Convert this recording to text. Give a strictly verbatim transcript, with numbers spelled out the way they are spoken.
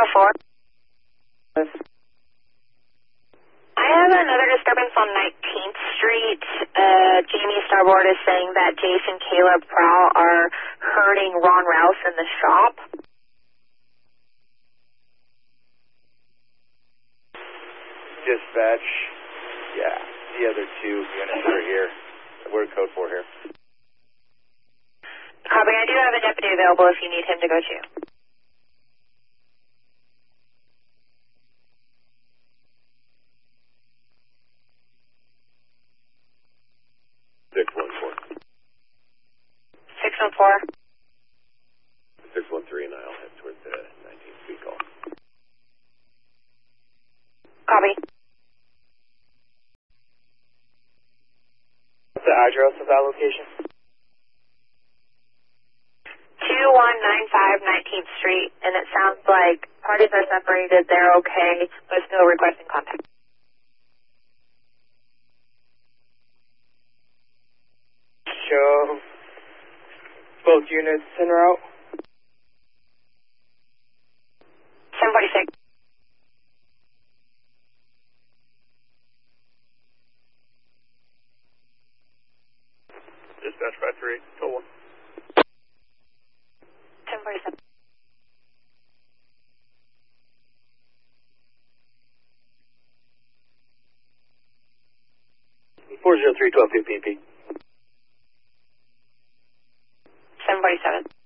oh four. I have another disturbance on nineteenth Street. Uh, Jamie Starboard is saying that Jason, Caleb, Prowl are hurting Ron Rouse in the shop. Dispatch, yeah, the other two units are here. We're code four here. Copy, I do have a deputy available if you need him to go too. six one four. six one four. six one three, and I'll head towards the nineteenth Street call. Copy. What's the address of that location? two one nine five nineteenth Street, and it sounds like parties are separated, they're okay, but still requesting contact. Show both units en route. seven forty-six. Dispatch five three, total one. seven forty-seven. four zero three, twelve two P P. seven forty-seven.